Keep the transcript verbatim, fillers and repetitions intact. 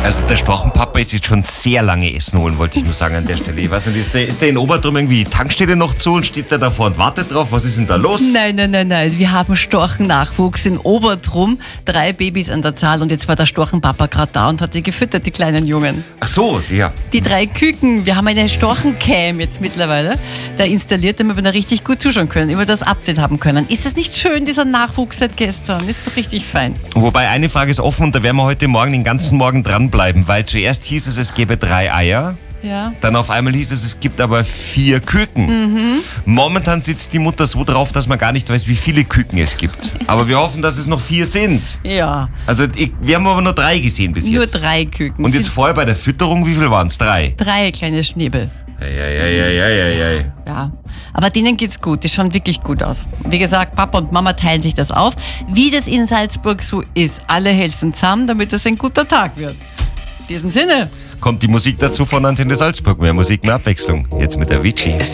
Also der Storchenpapa ist jetzt schon sehr lange Essen holen, wollte ich nur sagen an der Stelle. Ich weiß nicht, ist der, ist der in Obertrum irgendwie die Tankstelle noch zu und steht der davor und wartet drauf? Was ist denn da los? Nein, nein, nein, nein. Wir haben Storchennachwuchs in Obertrum. Drei Babys an der Zahl und jetzt war der Storchenpapa gerade da und hat sie gefüttert, die kleinen Jungen. Ach so, ja. Die drei Küken. Wir haben eine Storchencam jetzt mittlerweile da installiert, damit wir da richtig gut zuschauen können, immer das Update haben können. Ist es nicht schön, dieser Nachwuchs seit gestern? Ist doch richtig fein. Wobei eine Frage ist offen und da werden wir heute Morgen den ganzen Morgen dranbleiben, weil zuerst hieß es, es gäbe drei Eier. Ja. Dann auf einmal hieß es, es gibt aber vier Küken. Mhm. Momentan sitzt die Mutter so drauf, dass man gar nicht weiß, wie viele Küken es gibt. Aber wir hoffen, dass es noch vier sind. Ja. Also ich, wir haben aber nur drei gesehen bis Nur jetzt. Nur drei Küken. Und jetzt vorher bei der Fütterung, wie viel waren es? Drei? Drei kleine Schnäbel. Eieieiei. Ja, aber denen geht's gut, die schauen wirklich gut aus. Wie gesagt, Papa und Mama teilen sich das auf. Wie das in Salzburg so ist, alle helfen zusammen, damit es ein guter Tag wird. In diesem Sinne kommt die Musik dazu von Antenne Salzburg. Mehr Musik, mehr Abwechslung. Jetzt mit der Avicii.